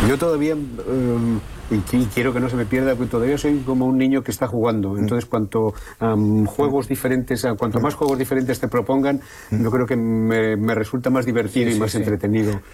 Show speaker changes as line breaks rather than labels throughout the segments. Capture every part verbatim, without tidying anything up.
Yo todavía, um, y quiero que no se me pierda, porque todavía soy como un niño que está jugando. Entonces, cuanto um, juegos diferentes, cuanto más juegos diferentes te propongan, yo creo que me, me resulta más divertido sí, y más sí, entretenido. Sí.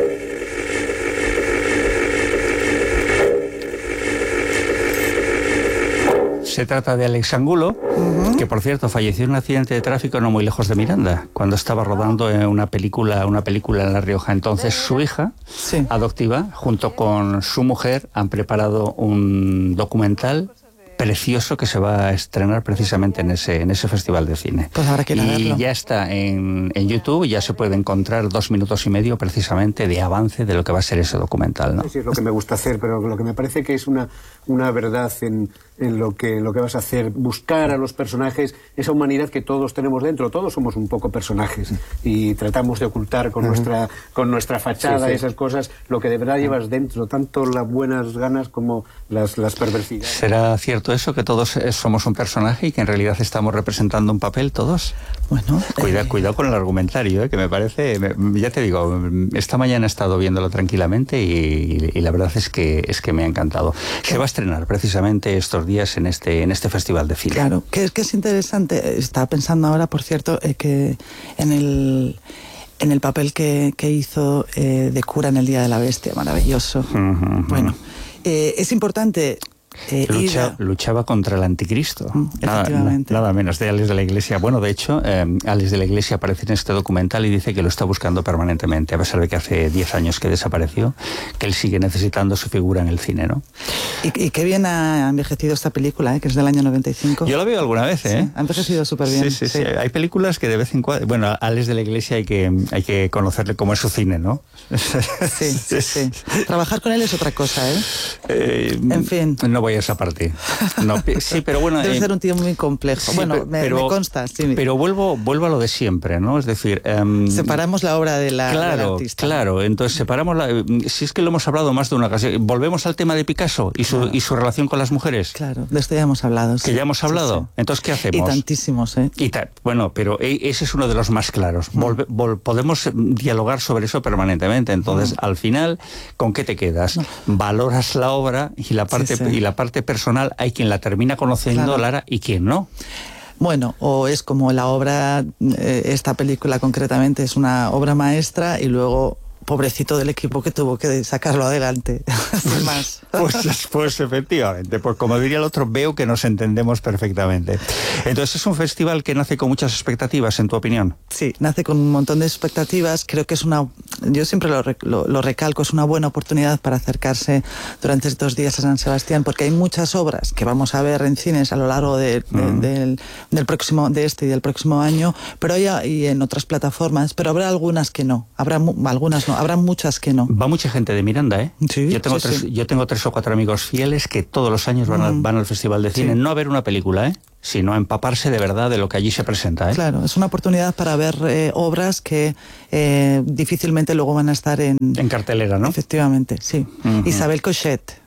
Se trata de Alex Angulo, uh-huh. que por cierto falleció en un accidente de tráfico no muy lejos de Miranda, cuando estaba rodando en una película, una película en La Rioja. Entonces su hija sí. adoptiva, junto con su mujer, han preparado un documental precioso que se va a estrenar precisamente en ese en ese festival de cine.
Pues habrá que ir a verlo.
Y ya está en, en YouTube, ya se puede encontrar dos minutos y medio precisamente de avance de lo que va a ser ese documental, ¿no?
Sí, es lo que me gusta hacer, pero lo que me parece que es una, una verdad en, en lo que, lo que vas a hacer, buscar a los personajes, esa humanidad que todos tenemos dentro, todos somos un poco personajes y tratamos de ocultar con, uh-huh. nuestra, con nuestra fachada sí, sí. esas cosas, lo que de verdad llevas dentro, tanto las buenas ganas como las, las perversidades.
¿Será cierto eso, que todos somos un personaje y que en realidad estamos representando un papel todos?
Bueno,
Cuida,
eh...
cuidado con el argumentario, ¿eh? Que me parece, me, ya te digo, esta mañana he estado viéndolo tranquilamente y, y la verdad es que es que me ha encantado. Se va a estrenar precisamente estos días en este en este festival de cine.
Claro, que es que es interesante. Estaba pensando ahora, por cierto, eh, que en el en el papel que, que hizo eh, de cura en El Día de la Bestia, maravilloso. Uh-huh. Bueno, eh, es importante.
Eh, Lucha, luchaba contra el anticristo,
mm,
nada,
efectivamente.
nada menos, de Alex de la Iglesia. Bueno, de hecho, eh, Alex de la Iglesia aparece en este documental y dice que lo está buscando permanentemente, a pesar de que hace diez años que desapareció, que él sigue necesitando su figura en el cine, ¿no?
Y, y qué bien ha envejecido esta película, ¿eh? Que es del año noventa y cinco.
Yo la veo alguna vez, ¿eh?
Sí, ha envejecido súper bien.
Sí, sí, sí, sí. Hay películas que de vez en cuando... Bueno, a Alex de la Iglesia hay que, hay que conocerle cómo es su cine, ¿no?
Sí, sí, sí. Trabajar con él es otra cosa, ¿eh?
eh
en fin.
No voy a esa parte. No, sí, pero bueno...
Debe
eh,
ser un tío muy complejo. Sí, bueno, me,
pero,
me consta, sí.
Pero vuelvo, vuelvo a lo de siempre, ¿no? Es decir... Um,
separamos la obra de la,
claro,
del artista.
Claro, entonces separamos la... Si es que lo hemos hablado más de una ocasión. Volvemos al tema de Picasso y su, claro. y su relación con las mujeres.
Claro, de esto ya hemos hablado.
Que
sí.
ya hemos hablado. Sí, sí. Entonces, ¿qué hacemos?
Y tantísimos, ¿eh?
Y ta bueno, pero ese es uno de los más claros. Volve, vol, podemos dialogar sobre eso permanentemente. Entonces, mm. al final, ¿con qué te quedas? No. Valoras la obra y la parte, sí, sí. y la parte personal hay quien la termina conociendo, claro. Lara, y quien no.
Bueno, o es como la obra, eh, esta película concretamente es una obra maestra y luego... pobrecito del equipo que tuvo que sacarlo adelante. Sin más.
Pues, pues efectivamente, pues como diría el otro, veo que nos entendemos perfectamente. Entonces es un festival que nace con muchas expectativas, en tu opinión.
Sí, nace con un montón de expectativas. Creo que es una, yo siempre lo, lo, lo recalco, es una buena oportunidad para acercarse durante estos días a San Sebastián, porque hay muchas obras que vamos a ver en cines a lo largo de, de, mm. del, del próximo, de este y del próximo año, pero ya y en otras plataformas, pero habrá algunas que no, habrá algunas no. Habrá muchas que no.
Va mucha gente de Miranda, ¿eh?
Sí,
yo, tengo
sí,
tres,
sí.
yo tengo tres o cuatro amigos fieles que todos los años van, mm. a, van al Festival de Cine, sí. no a ver una película, ¿eh? Sino a empaparse de verdad de lo que allí se presenta, ¿eh?
Claro, es una oportunidad para ver eh, obras que eh, difícilmente luego van a estar en...
En cartelera, ¿no?
Efectivamente, sí. Uh-huh. Isabel Cochet.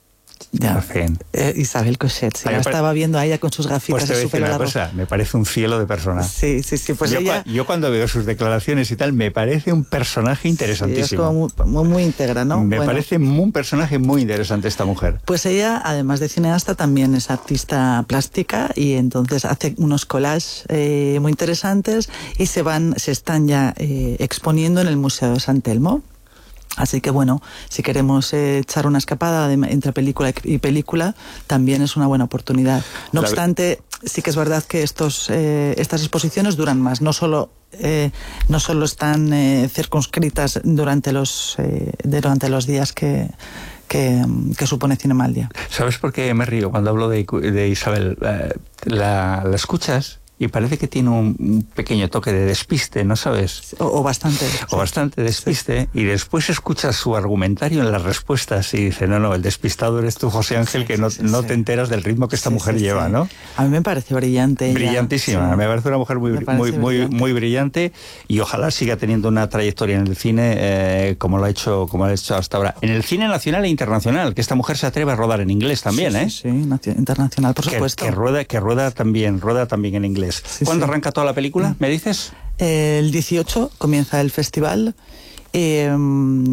Ya. Eh, Isabel Cochet, sí, la estaba viendo a ella con sus gafitas.
Pues te voy a decir una cosa, me parece un cielo de persona.
Sí, sí, sí. Pues
yo,
ella...
yo cuando veo sus declaraciones y tal, me parece un personaje interesantísimo.
Sí, es como muy, muy, muy íntegra, ¿no?
Me
bueno.
parece un personaje muy interesante esta mujer.
Pues ella, además de cineasta, también es artista plástica y entonces hace unos collages eh, muy interesantes y se van, se están ya eh, exponiendo en el Museo de San Telmo. Así que bueno, si queremos eh, echar una escapada de, entre película y película, también es una buena oportunidad. No La... obstante, sí que es verdad que estos, eh, estas exposiciones duran más, no solo, eh, no solo están eh, circunscritas durante los, eh, durante los días que... Que, que supone Cinema al Día.
¿Sabes por qué me río cuando hablo de, de Isabel? Eh, la, la escuchas y parece que tiene un, un pequeño toque de despiste, ¿no sabes?
O, o bastante.
O bastante despiste, sí. Y después escuchas su argumentario en las respuestas y dice, no, no, el despistado eres tú, José Ángel, que no, sí, sí, no sí. te enteras del ritmo que esta sí, mujer sí, lleva, sí. ¿no?
A mí me parece brillante.
Brillantísima, sí. me parece una mujer muy, muy, muy, muy brillante y ojalá siga teniendo una trayectoria en el cine eh, como lo ha hecho, como lo ha hecho hasta ahora. En el cine nacional e internacional, que esta mujer se atreve a rodar en inglés también,
sí,
¿eh?
Sí, sí, internacional, por
que,
supuesto.
Que rueda, que rueda también, rueda también en inglés. Sí, ¿Cuándo sí. arranca toda la película? ¿Me dices?
El dieciocho comienza el festival eh,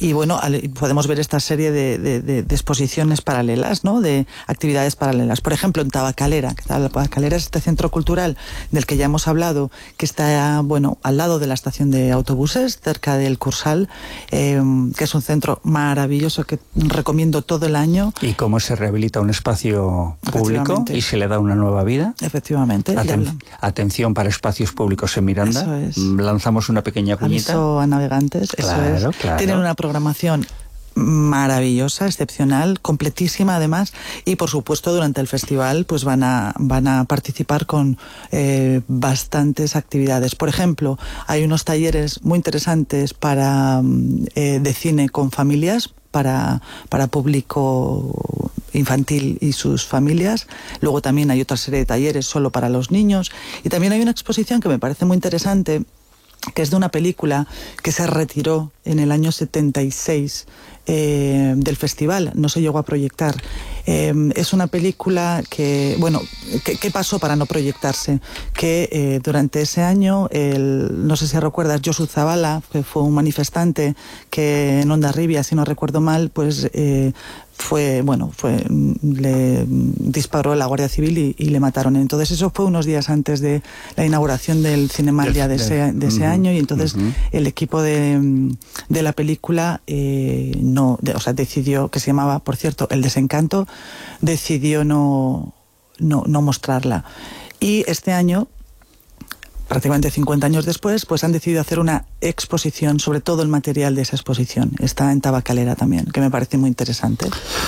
y bueno, podemos ver esta serie de, de, de, de exposiciones paralelas, ¿no? De actividades paralelas. Por ejemplo, en Tabacalera, que Tabacalera es este centro cultural del que ya hemos hablado, que está, bueno, al lado de la estación de autobuses, cerca del Cursal, eh, que es un centro maravilloso que recomiendo todo el año.
¿Y cómo se rehabilita un espacio público y se le da una nueva vida?
Efectivamente.
Aten atención para espacios públicos en Miranda.
Eso es.
Lanzamos una pequeña cuñita.
Aviso a navegantes.
Claro,
eso es.
Claro.
Tienen una programación maravillosa, excepcional, completísima además, y por supuesto durante el festival pues van a van a participar con eh, bastantes actividades. Por ejemplo, hay unos talleres muy interesantes para eh, de cine con familias, para para público infantil y sus familias. Luego también hay otra serie de talleres solo para los niños, y también hay una exposición que me parece muy interesante, que es de una película que se retiró en el año setenta y seis eh, del festival, no se llegó a proyectar. Eh, es una película que, bueno, ¿qué, qué pasó para no proyectarse? Que eh, durante ese año, el, no sé si recuerdas, Josu Zabala, que fue un manifestante que en Hondarribia, si no recuerdo mal, pues eh, fue, bueno, fue, le disparó a la Guardia Civil y, y le mataron. Entonces eso fue unos días antes de la inauguración del Cinemandia de ese, de ese uh-huh, año, y entonces uh-huh. el equipo de, de la película eh, no, de, o sea, decidió, que se llamaba, por cierto, El Desencanto, decidió no, no, no mostrarla. Y este año, prácticamente cincuenta años después, pues han decidido hacer una exposición sobre todo el material de esa exposición. Está en Tabacalera también, que me parece muy interesante.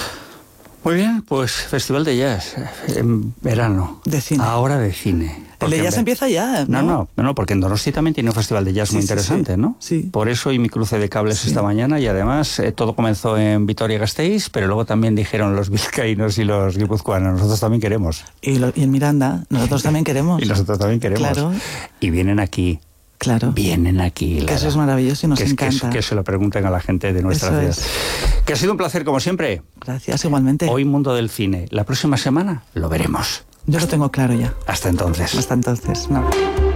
Muy bien, pues Festival de Jazz en verano.
De cine.
Ahora de cine.
El de jazz empieza ya, ¿no?
No, no, no, porque en Donosti también tiene un festival de jazz sí, muy interesante,
sí, sí.
¿no?
Sí.
Por eso y mi cruce de cables sí. esta mañana, y además eh, todo comenzó en Vitoria-Gasteiz, pero luego también dijeron los vizcaínos y los guipuzcoanos, nosotros también queremos.
Y, lo, y en Miranda, nosotros también queremos.
Y nosotros también queremos.
Claro.
Y vienen aquí.
Claro.
Vienen aquí.
Lara. Que eso es maravilloso y nos
que
encanta.
Que, que se lo pregunten a la gente de nuestra ciudad. Es. Que ha sido un placer como siempre.
Gracias, igualmente.
Hoy Mundo del Cine. La próxima semana lo veremos.
Yo lo tengo claro ya.
Hasta entonces.
Hasta entonces. No.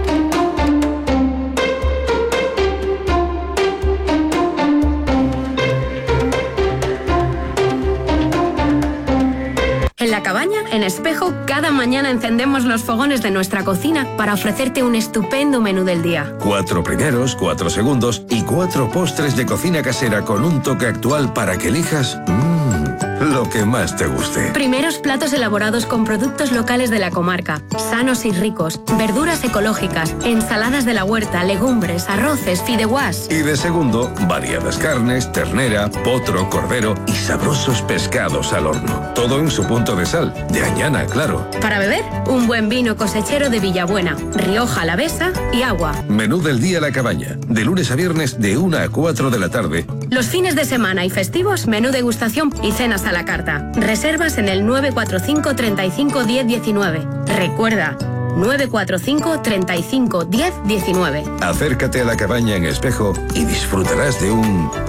En La Cabaña, en Espejo, cada mañana encendemos los fogones de nuestra cocina para ofrecerte un estupendo menú del día.
Cuatro primeros, cuatro segundos y cuatro postres de cocina casera con un toque actual para que elijas mmm, lo que más te guste.
Primeros platos elaborados con productos locales de la comarca, sanos y ricos, verduras ecológicas, ensaladas de la huerta, legumbres, arroces, fideuás.
Y de segundo, variadas carnes, ternera, potro, cordero y sabrosos pescados al horno. Todo en su punto de sal, de Añana, claro.
Para beber, un buen vino cosechero de Villabuena, Rioja Alavesa y agua.
Menú del día La Cabaña, de lunes a viernes de una a cuatro de la tarde.
Los fines de semana y festivos, menú degustación y cenas a la carta. Reservas en el nueve cuatro cinco, treinta y cinco, diez, diecinueve. Recuerda, nueve cuatro cinco, treinta y cinco, diez, diecinueve.
Acércate a La Cabaña en Espejo y disfrutarás de un